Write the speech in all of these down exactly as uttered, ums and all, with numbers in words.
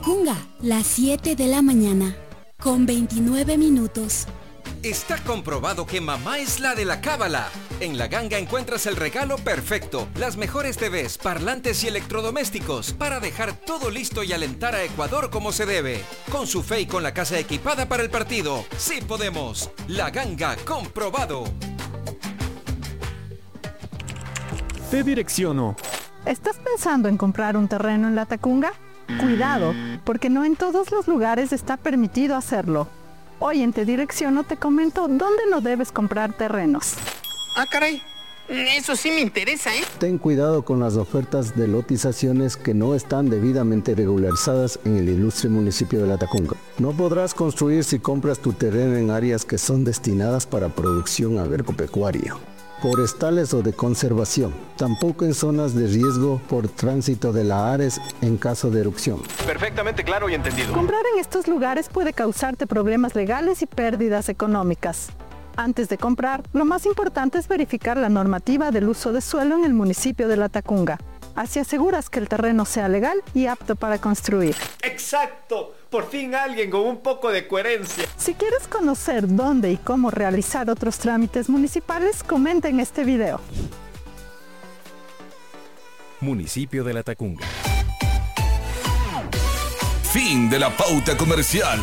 Latacunga, las siete de la mañana, con veintinueve minutos. Está comprobado que mamá es la de la cábala. En La Ganga encuentras el regalo perfecto, las mejores T Vs, parlantes y electrodomésticos para dejar todo listo y alentar a Ecuador como se debe. Con su fe y con la casa equipada para el partido. ¡Sí podemos! La Ganga, comprobado. Te direcciono. ¿Estás pensando en comprar un terreno en Latacunga? Cuidado, porque no en todos los lugares está permitido hacerlo. Hoy en Te Direcciono te comento dónde no debes comprar terrenos. Ah, caray. Eso sí me interesa, ¿eh? Ten cuidado con las ofertas de lotizaciones que no están debidamente regularizadas en el ilustre municipio de Latacunga. No podrás construir si compras tu terreno en áreas que son destinadas para producción agropecuaria, forestales o de conservación. Tampoco en zonas de riesgo por tránsito de la Ares en caso de erupción. Perfectamente claro y entendido. Comprar en estos lugares puede causarte problemas legales y pérdidas económicas. Antes de comprar, lo más importante es verificar la normativa del uso de suelo en el municipio de Latacunga. Así aseguras que el terreno sea legal y apto para construir. ¡Exacto! Por fin alguien con un poco de coherencia. Si quieres conocer dónde y cómo realizar otros trámites municipales, comenta en este video. Municipio de Latacunga. Fin de la pauta comercial.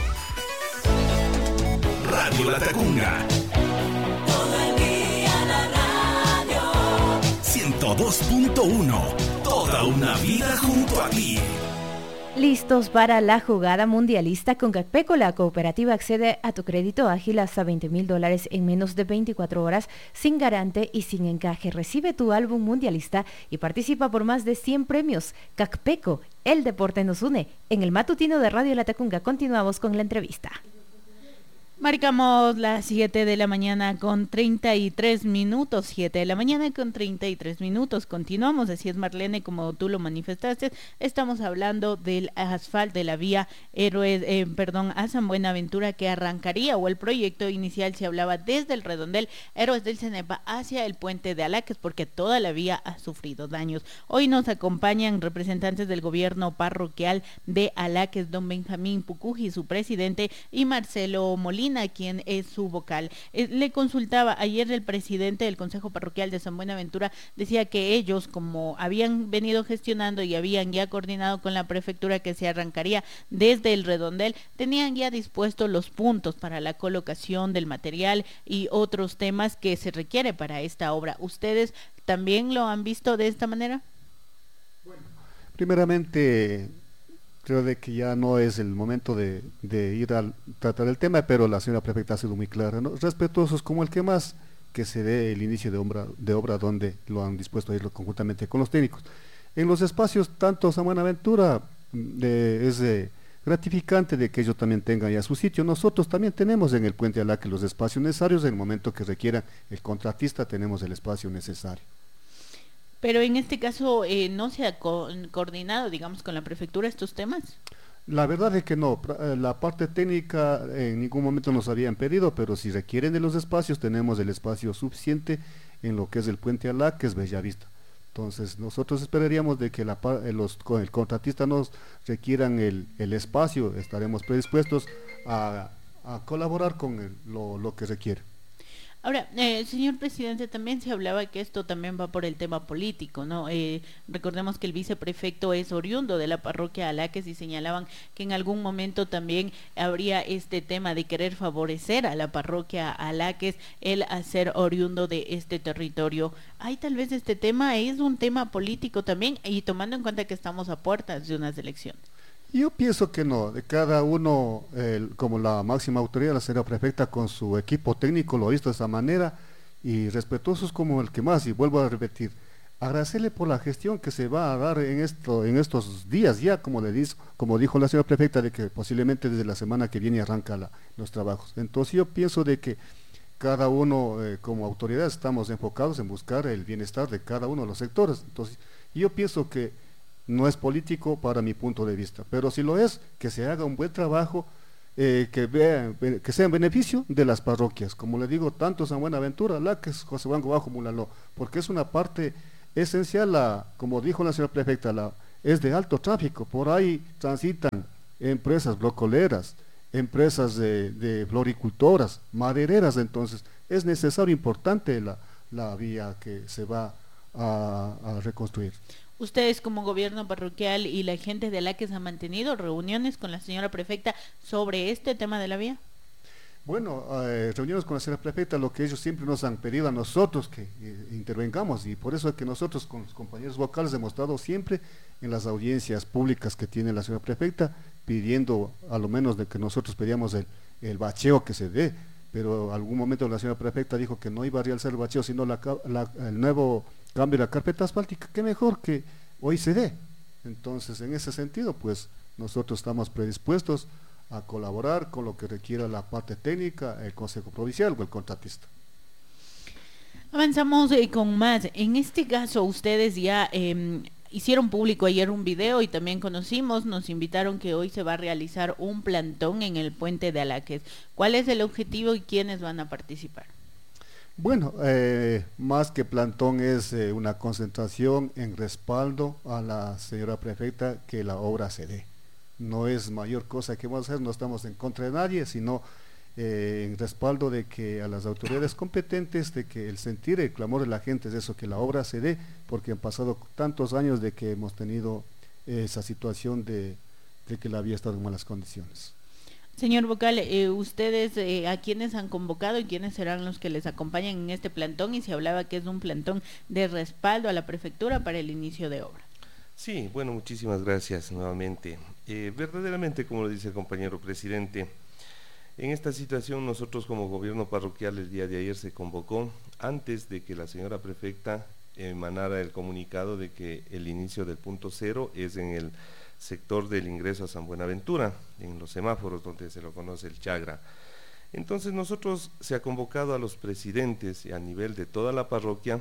Radio Latacunga. Todo el día la radio. ciento dos punto uno. Toda una vida junto a ti. Listos para la jugada mundialista con CACPECO. La cooperativa accede a tu crédito ágil hasta veinte mil dólares en menos de veinticuatro horas, sin garante y sin encaje. Recibe tu álbum mundialista y participa por más de cien premios. CACPECO, el deporte nos une. En el matutino de Radio Latacunga continuamos con la entrevista. Marcamos las siete de la mañana con treinta y tres minutos, siete de la mañana con treinta y tres minutos. Continuamos, así es Marlene, como tú lo manifestaste, estamos hablando del asfalto de la vía Héroes, eh, perdón, a San Buenaventura, que arrancaría, o el proyecto inicial se hablaba desde el redondel Héroes del Cenepa hacia el puente de Alaques, porque toda la vía ha sufrido daños. Hoy nos acompañan representantes del gobierno parroquial de Alaques, don Benjamín Pucuji, su presidente, y Marcelo Molina, quien es su vocal. Eh, le consultaba ayer el presidente del Consejo Parroquial de San Buenaventura, decía que ellos, como habían venido gestionando y habían ya coordinado con la prefectura que se arrancaría desde el redondel, tenían ya dispuestos los puntos para la colocación del material y otros temas que se requiere para esta obra. ¿Ustedes también lo han visto de esta manera? Bueno, primeramente, creo de que ya no es el momento de, de ir a tratar el tema, pero la señora prefecta ha sido muy clara, ¿no? Respetuosos como el que más, que se dé el inicio de obra, de obra donde lo han dispuesto a ir conjuntamente con los técnicos. En los espacios, tanto San Buenaventura de, es de gratificante de que ellos también tengan ya su sitio. Nosotros también tenemos en el puente Alaque los espacios necesarios. En el momento que requiera el contratista, tenemos el espacio necesario. Pero en este caso, eh, ¿no se ha co coordinado, digamos, con la prefectura estos temas? La verdad es que no. La parte técnica en ningún momento nos habían pedido, pero si requieren de los espacios, tenemos el espacio suficiente en lo que es el puente Alaques, Bellavista. Entonces, nosotros esperaríamos de que la, los, con el contratista nos requieran el, el espacio, estaremos predispuestos a, a colaborar con el, lo, lo que requiere. Ahora, eh, señor presidente, también se hablaba que esto también va por el tema político, ¿no? Eh, recordemos que el viceprefecto es oriundo de la parroquia Alaques y señalaban que en algún momento también habría este tema de querer favorecer a la parroquia Alaques, el hacer oriundo de este territorio. ¿Hay tal vez este tema? ¿Es un tema político también? Y tomando en cuenta que estamos a puertas de unas elecciones. Yo pienso que no, de cada uno, eh, como la máxima autoridad, la señora prefecta con su equipo técnico lo ha visto de esa manera, y respetuosos como el que más, y vuelvo a repetir, agradecerle por la gestión que se va a dar en esto, en estos días ya, como le dijo, como dijo la señora prefecta, de que posiblemente desde la semana que viene arranca la, los trabajos. Entonces yo pienso de que cada uno eh, como autoridad estamos enfocados en buscar el bienestar de cada uno de los sectores. Entonces yo pienso que no es político para mi punto de vista, pero si lo es, que se haga un buen trabajo, eh, que, vea, que sea en beneficio de las parroquias, como le digo, tanto San Buenaventura, Alaques, José Juan Bajo, Mulaló, porque es una parte esencial, la, como dijo la señora prefecta, la, es de alto tráfico, por ahí transitan empresas blocoleras, empresas de, de floricultoras, madereras, entonces es necesario, importante la, la vía que se va a, a reconstruir. Ustedes como gobierno parroquial y la gente de Alaques han mantenido reuniones con la señora prefecta sobre este tema de la vía. Bueno, eh, reuniones con la señora prefecta, lo que ellos siempre nos han pedido a nosotros que eh, intervengamos, y por eso es que nosotros con los compañeros vocales hemos estado siempre en las audiencias públicas que tiene la señora prefecta, pidiendo a lo menos de que nosotros pedíamos el, el bacheo que se dé, pero algún momento la señora prefecta dijo que no iba a realizar el bacheo, sino la, la, el nuevo cambio de la carpeta asfáltica, que mejor que hoy se dé. Entonces, en ese sentido, pues nosotros estamos predispuestos a colaborar con lo que requiera la parte técnica, el Consejo Provincial o el contratista. Avanzamos eh, con más. En este caso, ustedes ya eh, hicieron público ayer un video y también conocimos, nos invitaron que hoy se va a realizar un plantón en el puente de Alaques. ¿Cuál es el objetivo y quiénes van a participar? Bueno, eh, más que plantón es eh, una concentración en respaldo a la señora prefecta que la obra se dé. No es mayor cosa que vamos a hacer, no estamos en contra de nadie, sino eh, en respaldo de que a las autoridades competentes, de que el sentir, el clamor de la gente es eso, que la obra se dé, porque han pasado tantos años de que hemos tenido eh, esa situación de, de que la vía está en malas condiciones. Señor vocal, eh, ustedes eh, a quiénes han convocado y quiénes serán los que les acompañan en este plantón, y se hablaba que es un plantón de respaldo a la prefectura para el inicio de obra. Sí, bueno, muchísimas gracias nuevamente. Eh, verdaderamente, como lo dice el compañero presidente, en esta situación nosotros como gobierno parroquial el día de ayer se convocó antes de que la señora prefecta emanara el comunicado de que el inicio del punto cero es en el sector del ingreso a San Buenaventura, en los semáforos donde se lo conoce el Chagra. Entonces nosotros se ha convocado a los presidentes a nivel de toda la parroquia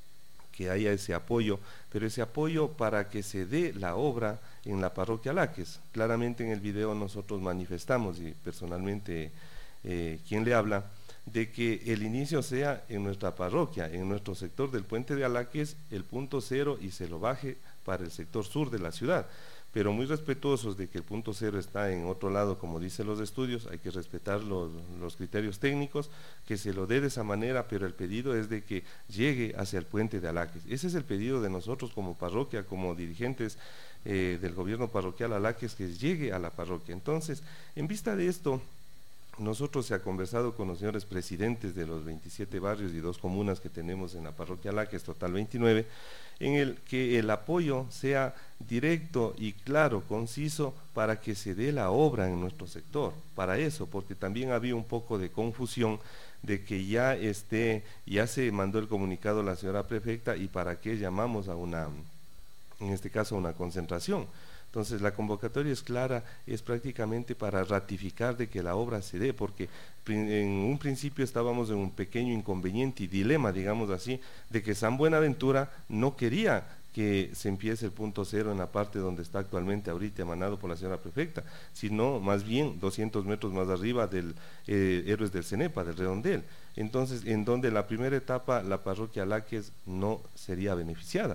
que haya ese apoyo, pero ese apoyo para que se dé la obra en la parroquia Alaques. Claramente en el video nosotros manifestamos, y personalmente eh, quien le habla, de que el inicio sea en nuestra parroquia, en nuestro sector del puente de Alaques, el punto cero, y se lo baje para el sector sur de la ciudad. Pero muy respetuosos de que el punto cero está en otro lado, como dicen los estudios, hay que respetar los, los criterios técnicos, que se lo dé de esa manera, pero el pedido es de que llegue hacia el puente de Alaques. Ese es el pedido de nosotros como parroquia, como dirigentes eh, del gobierno parroquial Alaques, que llegue a la parroquia. Entonces, en vista de esto, nosotros se ha conversado con los señores presidentes de los veintisiete barrios y dos comunas que tenemos en la parroquia Alaques, total veintinueve, en el que el apoyo sea directo y claro, conciso, para que se dé la obra en nuestro sector. Para eso, porque también había un poco de confusión de que ya esté, ya se mandó el comunicado a la señora prefecta, y para qué llamamos a una, en este caso, a una concentración. Entonces la convocatoria es clara, es prácticamente para ratificar de que la obra se dé, porque en un principio estábamos en un pequeño inconveniente y dilema, digamos así, de que San Buenaventura no quería que se empiece el punto cero en la parte donde está actualmente ahorita emanado por la señora prefecta, sino más bien doscientos metros más arriba del eh, Héroes del Cenepa, del Redondel. Entonces, en donde la primera etapa la parroquia Alaques no sería beneficiada.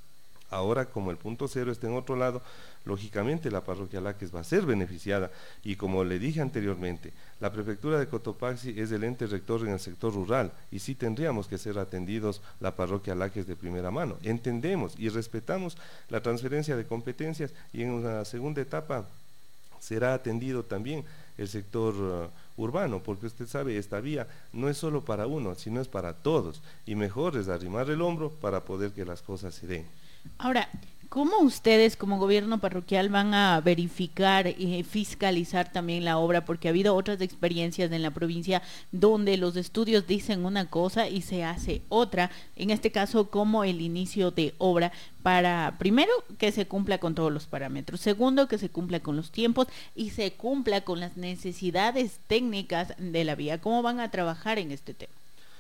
Ahora, como el punto cero está en otro lado, lógicamente la parroquia Alaques va a ser beneficiada, y como le dije anteriormente, la prefectura de Cotopaxi es el ente rector en el sector rural, y sí tendríamos que ser atendidos la parroquia Alaques de primera mano. Entendemos y respetamos la transferencia de competencias, y en una segunda etapa será atendido también el sector uh, urbano, porque usted sabe, esta vía no es solo para uno, sino es para todos, y mejor es arrimar el hombro para poder que las cosas se den. Ahora, ¿cómo ustedes como gobierno parroquial van a verificar y fiscalizar también la obra? Porque ha habido otras experiencias en la provincia donde los estudios dicen una cosa y se hace otra, en este caso como el inicio de obra, para primero que se cumpla con todos los parámetros, segundo que se cumpla con los tiempos y se cumpla con las necesidades técnicas de la vía. ¿Cómo van a trabajar en este tema?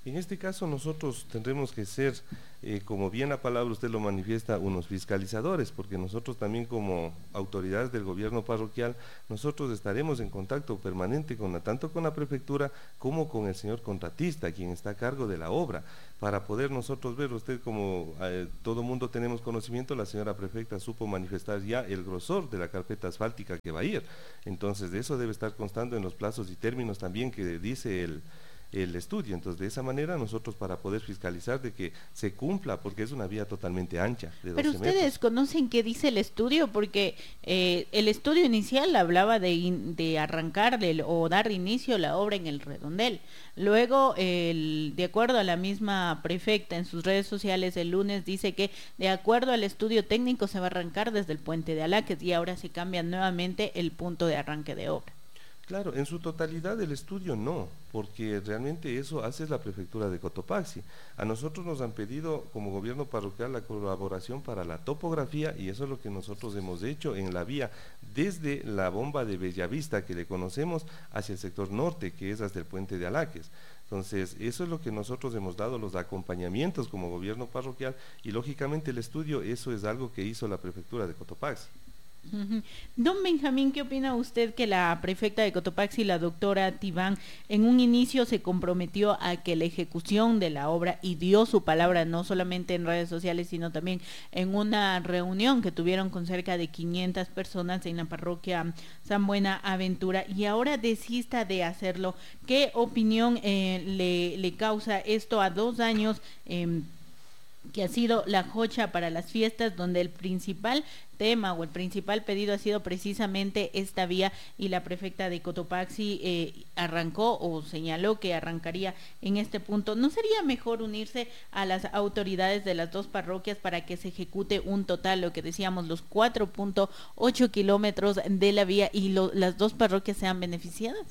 En este caso nosotros tendremos que ser, eh, como bien la palabra usted lo manifiesta, unos fiscalizadores, porque nosotros también como autoridades del gobierno parroquial, nosotros estaremos en contacto permanente con la, tanto con la prefectura como con el señor contratista, quien está a cargo de la obra, para poder nosotros ver, usted como eh, todo mundo tenemos conocimiento, la señora prefecta supo manifestar ya el grosor de la carpeta asfáltica que va a ir, entonces de eso debe estar constando en los plazos y términos también que dice el el estudio. Entonces de esa manera nosotros, para poder fiscalizar de que se cumpla, porque es una vía totalmente ancha de Pero ustedes metros. ¿Conocen qué dice el estudio? Porque eh, el estudio inicial hablaba de, in, de arrancar el, o dar inicio a la obra en el redondel. Luego, el, de acuerdo a la misma prefecta en sus redes sociales, el lunes dice que de acuerdo al estudio técnico se va a arrancar desde el puente de Alaques, y ahora se cambia nuevamente el punto de arranque de obra. Claro, en su totalidad el estudio no, porque realmente eso hace la prefectura de Cotopaxi. A nosotros nos han pedido como gobierno parroquial la colaboración para la topografía, y eso es lo que nosotros hemos hecho en la vía desde la bomba de Bellavista, que le conocemos, hacia el sector norte, que es hasta el puente de Alaques. Entonces, eso es lo que nosotros hemos dado, los acompañamientos como gobierno parroquial, y lógicamente el estudio, eso es algo que hizo la prefectura de Cotopaxi. Uh-huh. Don Benjamín, ¿qué opina usted que la prefecta de Cotopaxi, la doctora Tibán, en un inicio se comprometió a que la ejecución de la obra, y dio su palabra no solamente en redes sociales sino también en una reunión que tuvieron con cerca de quinientas personas en la parroquia San Buenaventura, y ahora desista de hacerlo? ¿Qué opinión eh, le, le causa esto a dos años eh, que ha sido la jocha para las fiestas, donde el principal tema o el principal pedido ha sido precisamente esta vía, y la prefecta de Cotopaxi eh, arrancó o señaló que arrancaría en este punto? ¿No sería mejor unirse a las autoridades de las dos parroquias para que se ejecute un total, lo que decíamos, los cuatro punto ocho kilómetros de la vía, y lo, las dos parroquias sean beneficiadas?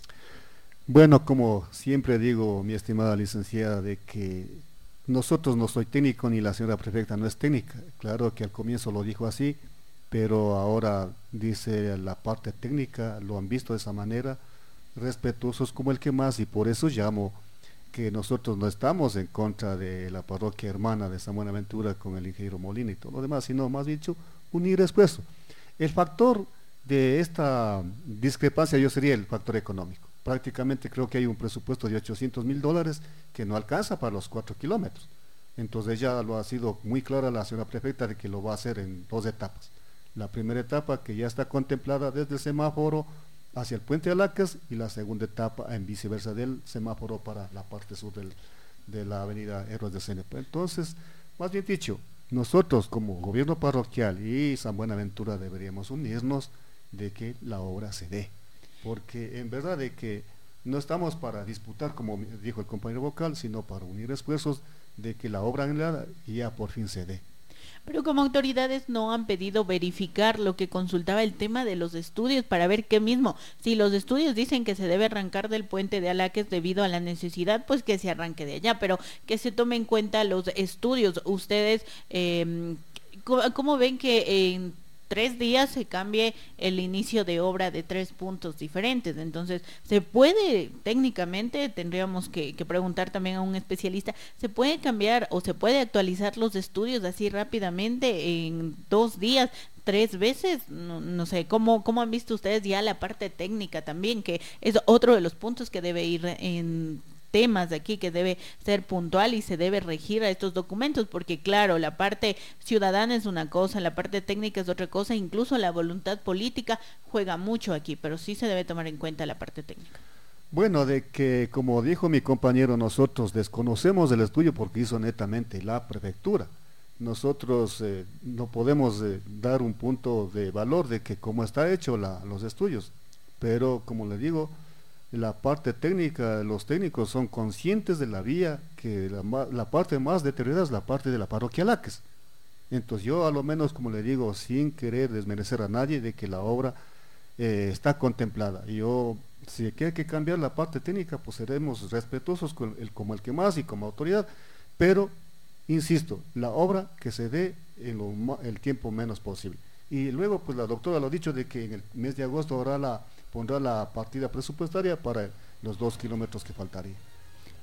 Bueno, como siempre digo, mi estimada licenciada, de que nosotros no soy técnico, ni la señora prefecta no es técnica. Claro que al comienzo lo dijo así, pero ahora dice la parte técnica, lo han visto de esa manera, respetuosos como el que más, y por eso llamo que nosotros no estamos en contra de la parroquia hermana de San Buenaventura con el ingeniero Molina y todo lo demás, sino más dicho, unir esfuerzos. El factor de esta discrepancia yo sería el factor económico. Prácticamente creo que hay un presupuesto de ochocientos mil dólares que no alcanza para los cuatro kilómetros. Entonces ya lo ha sido muy clara la señora prefecta de que lo va a hacer en dos etapas. La primera etapa, que ya está contemplada desde el semáforo hacia el puente de Alaques, y la segunda etapa en viceversa del semáforo para la parte sur del, de la avenida Héroes de C N P. Entonces, más bien dicho, nosotros como gobierno parroquial y San Buenaventura deberíamos unirnos de que la obra se dé, porque en verdad de que no estamos para disputar, como dijo el compañero vocal, sino para unir esfuerzos de que la obra ya por fin se dé. Pero como autoridades no han pedido verificar lo que consultaba, el tema de los estudios, para ver qué mismo, si los estudios dicen que se debe arrancar del puente de Alaques debido a la necesidad, pues que se arranque de allá, pero que se tome en cuenta los estudios. Ustedes, eh, ¿cómo ven que en tres días se cambie el inicio de obra de tres puntos diferentes? Entonces, ¿se puede técnicamente, tendríamos que, que preguntar también a un especialista, se puede cambiar o se puede actualizar los estudios así rápidamente en dos días, tres veces? No, no sé, ¿cómo, ¿cómo han visto ustedes ya la parte técnica también, que es otro de los puntos que debe ir en temas de aquí, que debe ser puntual y se debe regir a estos documentos? Porque claro, la parte ciudadana es una cosa, la parte técnica es otra cosa, incluso la voluntad política juega mucho aquí, pero sí se debe tomar en cuenta la parte técnica. Bueno, de que como dijo mi compañero, nosotros desconocemos el estudio porque hizo netamente la prefectura. Nosotros eh, no podemos eh, dar un punto de valor de que cómo está hecho la, los estudios, pero como le digo, la parte técnica, los técnicos son conscientes de la vía, que la, la parte más deteriorada es la parte de la parroquia Alaques. Entonces yo a lo menos, como le digo, sin querer desmerecer a nadie, de que la obra eh, está contemplada. Yo, si hay que cambiar la parte técnica, pues seremos respetuosos con el, como el que más y como autoridad, pero insisto, la obra que se dé en lo, el tiempo menos posible. Y luego pues la doctora lo ha dicho de que en el mes de agosto habrá la pondrá la partida presupuestaria para los dos kilómetros que faltaría.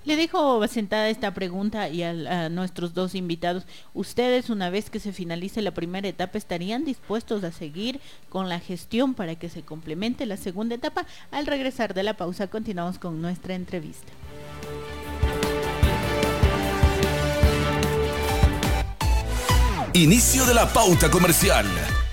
Le dejo sentada esta pregunta y a, a nuestros dos invitados. ¿Ustedes, una vez que se finalice la primera etapa, estarían dispuestos a seguir con la gestión para que se complemente la segunda etapa? Al regresar de la pausa, continuamos con nuestra entrevista. Inicio de la pauta comercial.